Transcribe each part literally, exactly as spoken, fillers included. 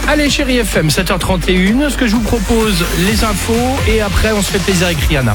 Allez, Chérie F M, sept heures trente et une. Ce que je vous propose, les infos. Et après, on se fait plaisir avec Rihanna.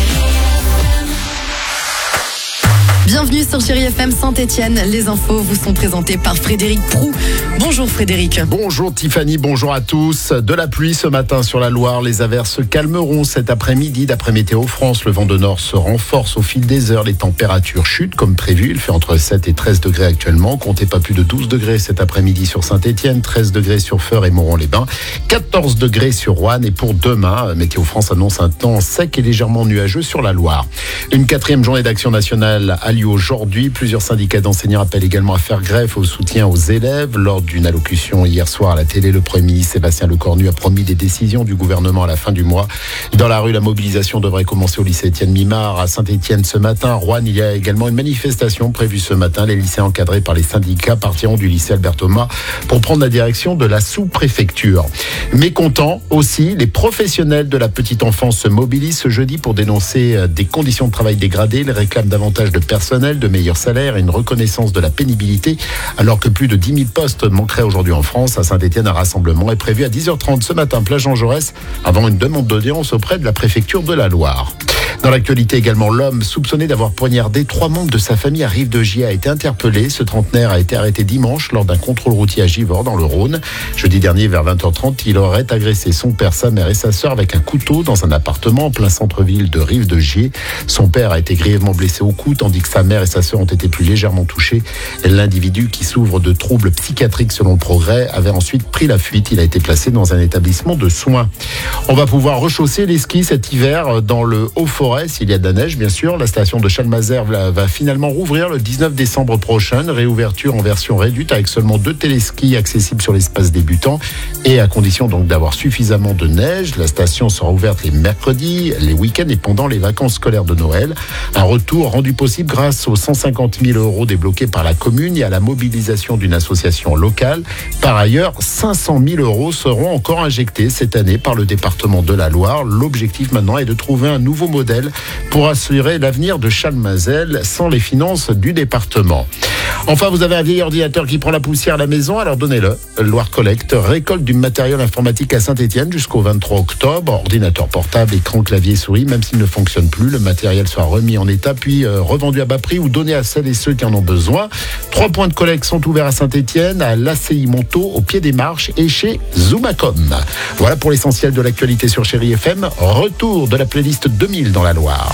Bienvenue sur Chérie F M Saint-Etienne. Les infos vous sont présentées par Frédéric Proux. Bonjour Frédéric. Bonjour Tiffany, bonjour à tous. De la pluie ce matin sur la Loire. Les averses se calmeront cet après-midi. D'après Météo France, le vent de nord se renforce au fil des heures. Les températures chutent comme prévu. Il fait entre sept et treize degrés actuellement. Comptez pas plus de douze degrés cet après-midi sur Saint-Etienne, treize degrés sur Feurs et Moron-les-Bains, quatorze degrés sur Roanne. Et pour demain, Météo France annonce un temps sec et légèrement nuageux sur la Loire. Une quatrième journée d'action nationale a lieu aujourd'hui. Plusieurs syndicats d'enseignants appellent également à faire grève au soutien aux élèves. Lors d'une allocution hier soir à la télé, le Premier ministre Sébastien Lecornu a promis des décisions du gouvernement à la fin du mois. Dans la rue, la mobilisation devrait commencer au lycée Étienne Mimard à Saint-Etienne ce matin. À Roanne, il y a également une manifestation prévue ce matin. Les lycéens encadrés par les syndicats partiront du lycée Albert Thomas pour prendre la direction de la sous-préfecture. Mécontents aussi, les professionnels de la petite enfance se mobilisent ce jeudi pour dénoncer des conditions de travail dégradées. Ils réclament davantage de personnel, de meilleurs salaires et une reconnaissance de la pénibilité, alors que plus de dix mille postes manqueraient aujourd'hui en France. À Saint-Etienne, un rassemblement est prévu à dix heures trente ce matin, place Jean Jaurès, avant une demande d'audience auprès de la préfecture de la Loire. Dans l'actualité également, l'homme soupçonné d'avoir poignardé trois membres de sa famille à Rive-de-Gier a été interpellé. Ce trentenaire a été arrêté dimanche lors d'un contrôle routier à Givors dans le Rhône. Jeudi dernier, vers vingt heures trente, il aurait agressé son père, sa mère et sa sœur avec un couteau dans un appartement en plein centre-ville de Rive-de-Gier. Son père a été grièvement blessé au cou, tandis que sa mère et sa sœur ont été plus légèrement touchées. L'individu, qui souffre de troubles psychiatriques selon le Progrès, avait ensuite pris la fuite. Il a été placé dans un établissement de soins. On va pouvoir rechausser les skis cet hiver dans le Haut-Forêt. S'il y a de la neige, bien sûr, la station de Chalmazer va finalement rouvrir le dix-neuf décembre prochain. Réouverture en version réduite avec seulement deux téléskis accessibles sur l'espace débutant et à condition donc d'avoir suffisamment de neige. La station sera ouverte les mercredis, les week-ends et pendant les vacances scolaires de Noël. Un retour rendu possible grâce aux cent cinquante mille euros débloqués par la commune et à la mobilisation d'une association locale. Par ailleurs, cinq cent mille euros seront encore injectés cette année par le département de la Loire. L'objectif maintenant est de trouver un nouveau modèle pour assurer l'avenir de Chalmazel sans les finances du département. Enfin, vous avez un vieil ordinateur qui prend la poussière à la maison, alors donnez-le. Loire Collect récolte du matériel informatique à Saint-Etienne jusqu'au vingt-trois octobre. Ordinateur portable, écran, clavier, souris, même s'il ne fonctionne plus, le matériel sera remis en état puis euh, revendu à bas prix ou donné à celles et ceux qui en ont besoin. Trois points de collecte sont ouverts à Saint-Etienne, à l'A C I Montaut, au pied des marches et chez Zoomacom. Voilà pour l'essentiel de l'actualité sur Chérie F M. Retour de la playlist deux mille dans la Loire.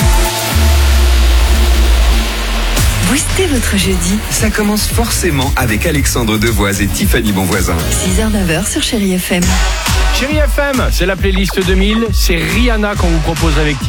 Boostez votre jeudi. Ça commence forcément avec Alexandre Devoise et Tiffany Bonvoisin. six heures neuf heures sur Chérie F M. Chérie F M, c'est la playlist deux mille. C'est Rihanna qu'on vous propose avec Tiffany.